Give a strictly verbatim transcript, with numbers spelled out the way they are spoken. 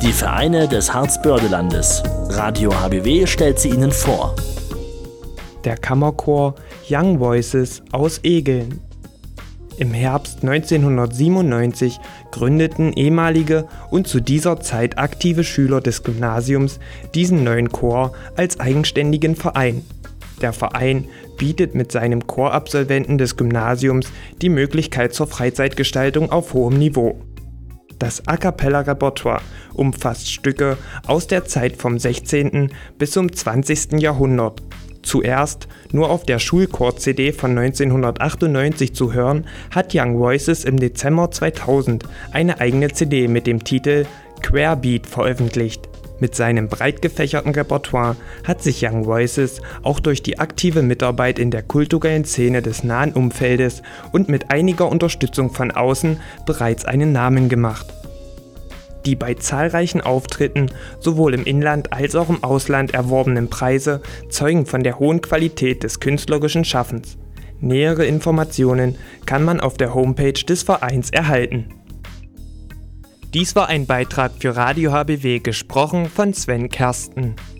Die Vereine des Harzbördelandes. Radio H B W stellt sie Ihnen vor. Der Kammerchor Young Voices aus Egeln. Im Herbst neunzehnhundertsiebenundneunzig gründeten ehemalige und zu dieser Zeit aktive Schüler des Gymnasiums diesen neuen Chor als eigenständigen Verein. Der Verein bietet mit seinen Chorabsolventen des Gymnasiums die Möglichkeit zur Freizeitgestaltung auf hohem Niveau. Das A-cappella-Repertoire umfasst Stücke aus der Zeit vom sechzehnten bis zum zwanzigsten Jahrhundert. Zuerst nur auf der Schulchor-C D von neunzehnhundertachtundneunzig zu hören, hat Young Voices im Dezember zweitausend eine eigene C D mit dem Titel Querbeat veröffentlicht. Mit seinem breit gefächerten Repertoire hat sich Young Voices auch durch die aktive Mitarbeit in der kulturellen Szene des nahen Umfeldes und mit einiger Unterstützung von außen bereits einen Namen gemacht. Die bei zahlreichen Auftritten sowohl im Inland als auch im Ausland erworbenen Preise zeugen von der hohen Qualität des künstlerischen Schaffens. Nähere Informationen kann man auf der Homepage des Vereins erhalten. Dies war ein Beitrag für Radio H B W, gesprochen von Sven Kersten.